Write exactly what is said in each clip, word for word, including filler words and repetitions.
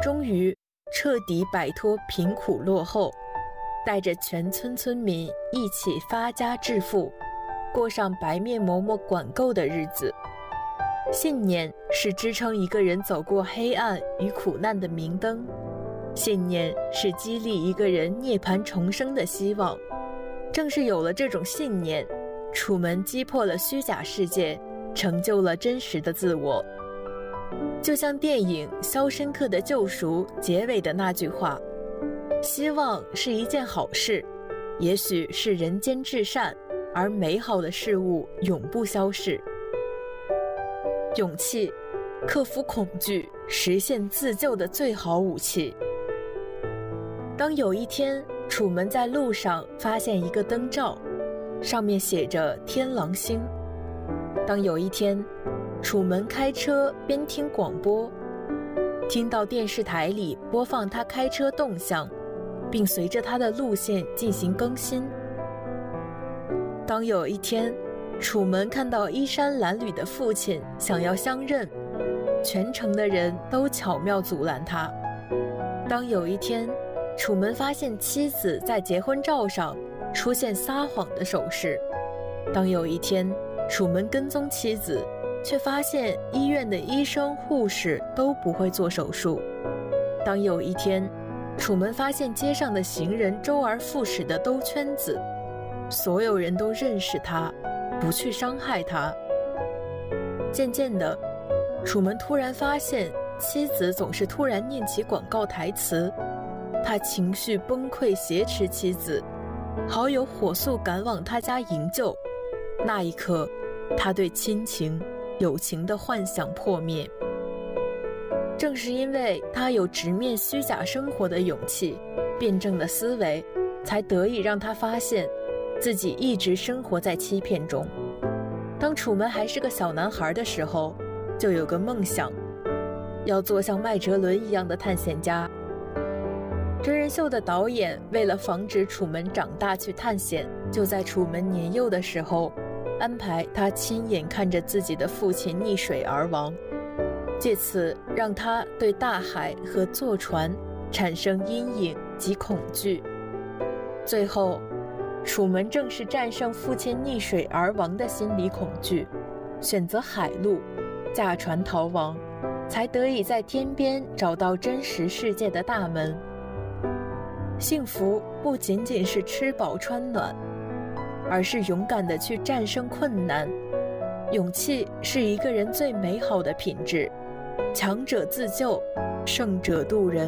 终于彻底摆脱贫苦落后，带着全村村民一起发家致富，过上白面嬷嬷管够的日子。信念是支撑一个人走过黑暗与苦难的明灯，信念是激励一个人涅槃重生的希望。正是有了这种信念，楚门击破了虚假世界，成就了真实的自我。就像电影《肖申克的救赎》结尾的那句话，希望是一件好事，也许是人间至善，而美好的事物永不消逝。勇气，克服恐惧，实现自救的最好武器。当有一天，楚门在路上发现一个灯罩，上面写着天狼星。当有一天，楚门开车边听广播，听到电视台里播放他开车动向，并随着他的路线进行更新。当有一天，楚门看到衣衫褴褛的父亲想要相认，全城的人都巧妙阻拦他。当有一天，楚门发现妻子在结婚照上出现撒谎的手势。当有一天，楚门跟踪妻子，却发现医院的医生护士都不会做手术。当有一天，楚门发现街上的行人周而复始地兜圈子，所有人都认识他，不去伤害他。渐渐的，楚门突然发现妻子总是突然念起广告台词，他情绪崩溃挟持妻子，好友火速赶往他家营救。那一刻，他对亲情、友情的幻想破灭。正是因为他有直面虚假生活的勇气、辩证的思维，才得以让他发现自己一直生活在欺骗中。当楚门还是个小男孩的时候，就有个梦想，要做像麦哲伦一样的探险家。真人秀的导演为了防止楚门长大去探险，就在楚门年幼的时候安排他亲眼看着自己的父亲溺水而亡，借此让他对大海和坐船产生阴影及恐惧。最后，楚门正是战胜父亲溺水而亡的心理恐惧，选择海路，驾船逃亡，才得以在天边找到真实世界的大门。幸福不仅仅是吃饱穿暖，而是勇敢地去战胜困难。勇气是一个人最美好的品质，强者自救，胜者渡人。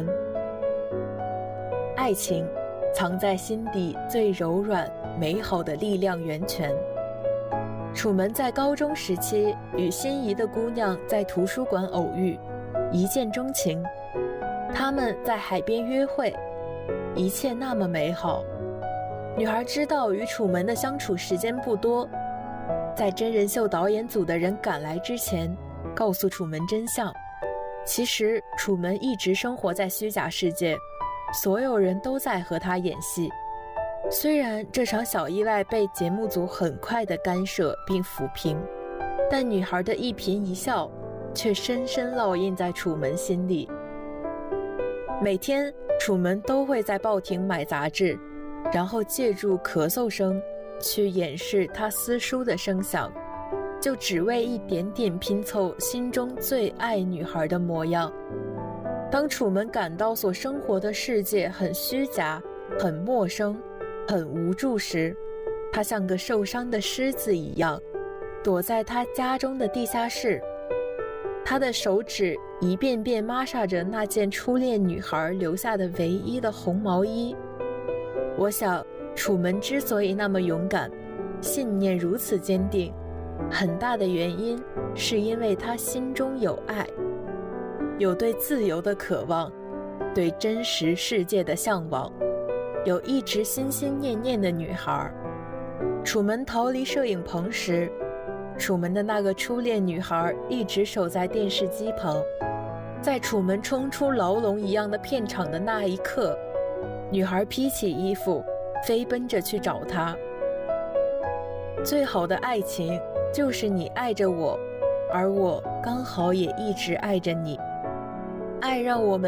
爱情藏在心底最柔软美好的力量源泉。楚门在高中时期与心仪的姑娘在图书馆偶遇，一见钟情。他们在海边约会，一切那么美好。女孩知道与楚门的相处时间不多，在真人秀导演组的人赶来之前，告诉楚门真相。其实楚门一直生活在虚假世界，所有人都在和他演戏。虽然这场小意外被节目组很快地干涉并抚平，但女孩的一颦一笑却深深烙印在楚门心里。每天楚门都会在报亭买杂志，然后借助咳嗽声去掩饰他撕书的声响，就只为一点点拼凑心中最爱女孩的模样。当楚门感到所生活的世界很虚假、很陌生、很无助时，他像个受伤的狮子一样，躲在他家中的地下室。他的手指一遍遍抹煞着那件初恋女孩留下的唯一的红毛衣。我想，楚门之所以那么勇敢，信念如此坚定，很大的原因是因为他心中有爱，有对自由的渴望，对真实世界的向往，有一直心心念念的女孩。楚门逃离摄影棚时，楚门的那个初恋女孩一直守在电视机旁。在楚门冲出牢笼一样的片场的那一刻，女孩披起衣服飞奔着去找他。最好的爱情就是你爱着我，而我刚好也一直爱着你。爱让我们